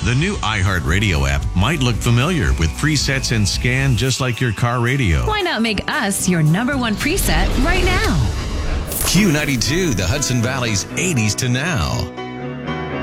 The new iHeartRadio app might look familiar with presets and scan just like your car radio. Why not make us your number one preset right now? Q92, the Hudson Valley's 80s to now.